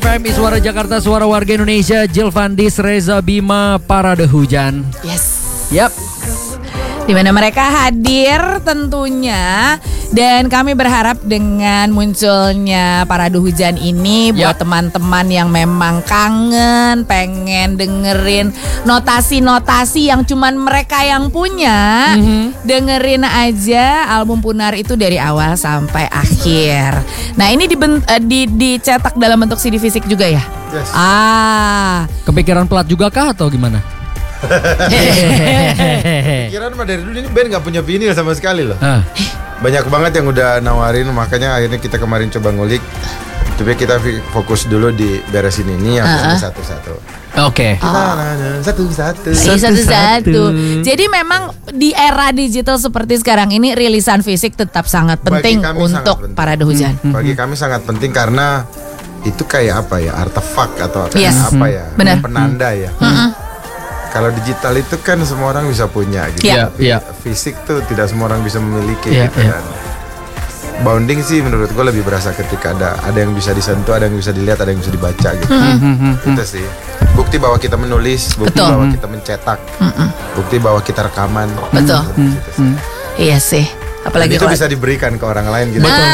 KBFM, Suara Jakarta, suara warga Indonesia. Jill Vandis, Reza Bima, Parade Hujan. Yes. Yap. Di mana mereka hadir tentunya, dan kami berharap dengan munculnya Parade Hujan ini buat teman-teman yang memang kangen, pengen dengerin notasi-notasi yang cuman mereka yang punya, dengerin aja album Punar itu dari awal sampai akhir. Nah, ini dicetak dalam bentuk CD fisik juga ya? Yes. Kepikiran plat juga kah atau gimana? Pikiran mah dari dulu ini band gak punya vinyl sama sekali loh. Banyak banget yang udah nawarin, makanya akhirnya kita kemarin coba ngulik. Tapi kita fokus dulu di beresin ini yang satu-satu. Oke. Satu-satu. Jadi memang di era digital seperti sekarang ini, rilisan fisik tetap sangat penting untuk Parade Hujan. Bagi kami sangat penting karena itu kayak apa ya, artefak atau apa ya, penanda ya. Kalau digital itu kan semua orang bisa punya gitu. Fisik tuh tidak semua orang bisa memiliki gitu kan. Bounding sih menurut gue lebih berasa ketika ada yang bisa disentuh, ada yang bisa dilihat, ada yang bisa dibaca gitu. Itu sih. Bukti bahwa kita menulis, bukti bahwa kita mencetak, bukti bahwa kita rekaman. Betul. Iya sih. Apalagi itu bisa diberikan ke orang lain gitu. Betul.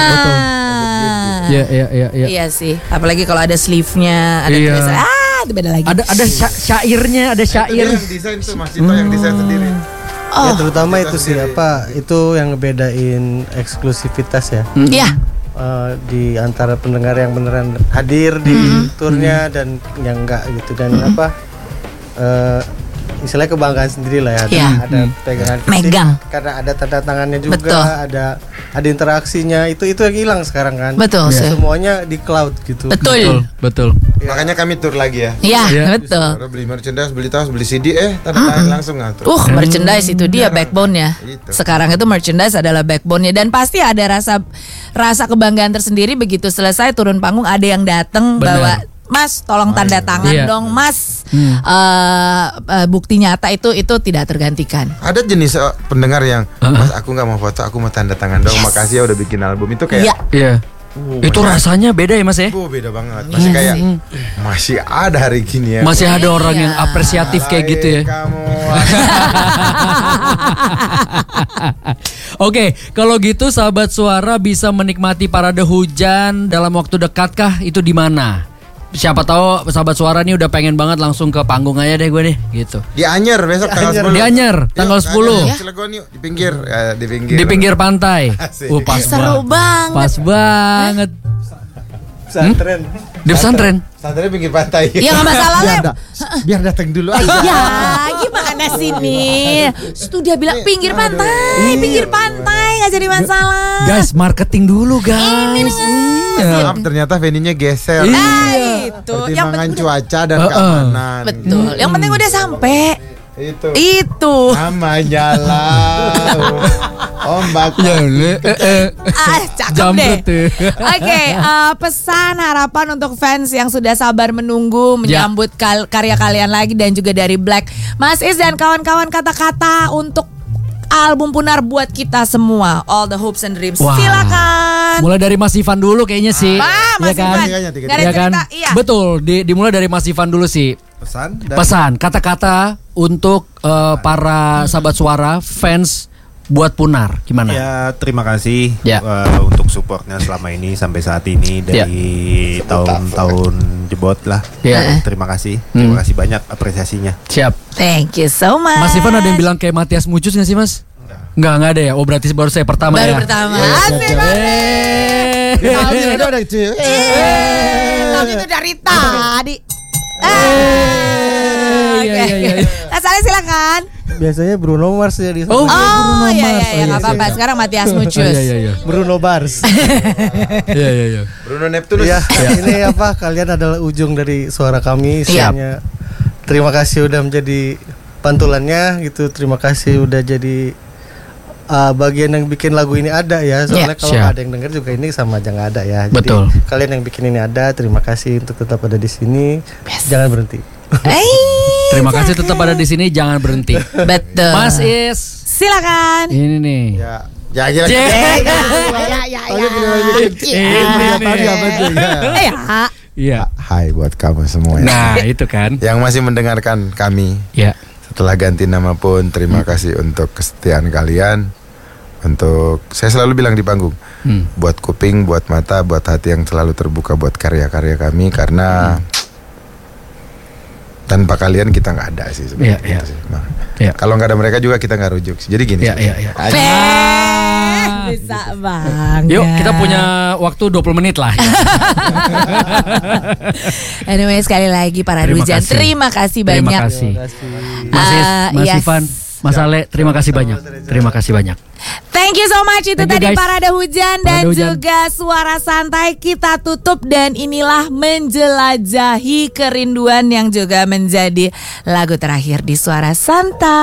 Iya sih. Apalagi kalau ada sleeve-nya, ada tulisan. Itu beda lagi. Ada syairnya, ada syair. Itu yang desain tuh Mas Dito yang desain sendiri. Ya terutama itu sih itu yang ngebedain eksklusivitas ya. Iya. Di antara pendengar yang beneran hadir di turnya dan yang enggak gitu, dan istilahnya kebanggaan sendiri lah ya. Ada pegangan fisik, megang. karena ada tanda tangannya juga. Betul. ada interaksinya, itu yang hilang sekarang kan. Betul. Semuanya di cloud gitu. Betul. Makanya kami tur lagi ya. Iya, betul. Beli merchandise, beli tas, beli CD, tanda tangan langsung ngatur. Merchandise itu dia backbone-nya. Sekarang itu merchandise adalah backbone-nya, dan pasti ada rasa kebanggaan tersendiri begitu selesai turun panggung, ada yang datang bawa, Mas, tolong tanda tangan dong, Mas. Bukti nyata itu tidak tergantikan. Ada jenis pendengar yang, Mas, aku nggak mau foto, aku mau tanda tangan dong. Makasih ya udah bikin album. Itu kayak itu rasanya beda ya Mas ya? Beda banget. Masih kayak masih ada hari gini ya. Masih ada orang yang apresiatif kayak gitu ya. Kamu. Oke, kalau gitu sahabat Suara bisa menikmati Parade Hujan dalam waktu dekat kah? Itu di mana? Siapa tahu sahabat Suara nih udah pengen banget langsung ke panggung aja deh gue nih gitu. Di Anyer besok tanggal 10. Di Anyer tanggal 10. Cilegon yuk, di pinggir. Di pinggir pantai. Pas seru banget. Pas banget. Pesantren. Di pesantren. Pesantren pinggir pantai. Ya nggak masalah lah. Biar datang dulu aja. Ya gimana sih nih? Dia bilang pinggir pantai nggak jadi masalah. Guys, marketing dulu guys. Maaf, ternyata venue-nya geser. Itu yang penting cuaca dan keamanan. Betul. Yang penting udah sampai. Itu namanya lah ombak. Cakep deh. Oke, pesan harapan untuk fans yang sudah sabar menunggu menyambut karya kalian lagi, dan juga dari Black, Mas Is dan kawan-kawan, kata-kata untuk album Punar buat kita semua, All the Hopes and Dreams. Silakan. Mulai dari Mas Ivan dulu kayaknya sih. Mas Ivan. Iya kan? Betul, dimulai dari Mas Ivan dulu sih. Pesan, kata-kata untuk para sahabat Suara, fans buat Punar, gimana? Ya, terima kasih untuk supportnya selama ini sampai saat ini dari tahun-tahun jebot lah. Terima kasih banyak apresiasinya. Siap. Thank you so much. Mas Ivan ada yang bilang kayak Matias Mucus nggak sih Mas? Nggak ada ya. Oh berarti baru saya pertama ya. Baru pertama. Asik banget. Itu dari tadi. Asalnya silakan. Biasanya Bruno Mars ya di sana. Bruno Mars. Iya, nggak apa-apa. Sekarang Matias Mucus. Bruno Mars. Iya. Bruno Neptunus. Ini kalian adalah ujung dari suara kami. Istilahnya. Terima kasih udah menjadi pantulannya gitu. Terima kasih udah jadi bagian yang bikin lagu ini ada ya. Soalnya kalau ada yang denger juga ini sama aja nggak ada ya. Jadi betul. Kalian yang bikin ini ada. Terima kasih untuk tetap ada di sini. Jangan berhenti. Terima kasih tetap ada di sini, jangan berhenti. Betul. Mas Is, silakan. Ini nih. Iya. Hai buat kamu semua. Nah, itu kan. Yang masih mendengarkan kami. Iya. Setelah ganti nama pun terima kasih untuk kesetiaan kalian. Untuk saya selalu bilang di panggung, buat kuping, buat mata, buat hati yang selalu terbuka buat karya-karya kami karena tanpa kalian kita nggak ada sih sebenarnya. Gitu sih. Kalau nggak ada mereka juga kita nggak rujuk. Jadi gini. Bisa banget. Yuk kita punya waktu 20 menit lah. Anyway sekali lagi para Hujan, terima kasih banyak. Terima kasih. Mas Ivan, Mas Ale, terima kasih banyak. Terima kasih banyak. Thank you so much. Itu tadi Parade Hujan dan juga Suara Santai. Kita tutup dan inilah Menjelajahi Kerinduan yang juga menjadi lagu terakhir di Suara Santai.